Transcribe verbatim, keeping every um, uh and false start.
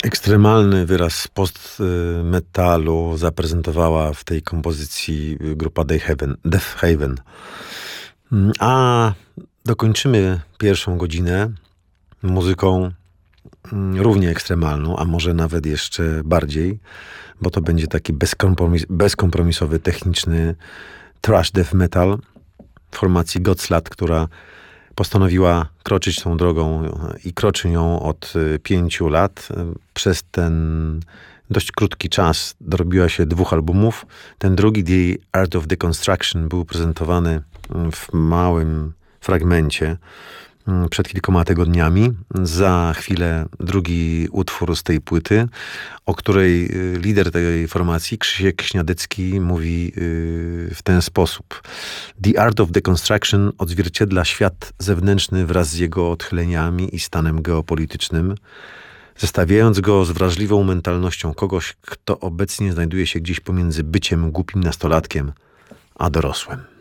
Ekstremalny wyraz post-metalu zaprezentowała w tej kompozycji grupa Death Haven. Death Haven. A dokończymy pierwszą godzinę muzyką równie ekstremalną, a może nawet jeszcze bardziej, bo to będzie taki bezkompromis- bezkompromisowy, techniczny thrash death metal formacji Godslat, która postanowiła kroczyć tą drogą i kroczy nią od pięciu lat. Przez ten dość krótki czas dorobiła się dwóch albumów. Ten drugi, The Art of Deconstruction, był prezentowany w małym fragmencie przed kilkoma tygodniami. Za chwilę drugi utwór z tej płyty, o której lider tej formacji, Krzysiek Śniadecki, mówi w ten sposób. The Art of Deconstruction odzwierciedla świat zewnętrzny wraz z jego odchyleniami i stanem geopolitycznym, zestawiając go z wrażliwą mentalnością kogoś, kto obecnie znajduje się gdzieś pomiędzy byciem głupim nastolatkiem a dorosłym.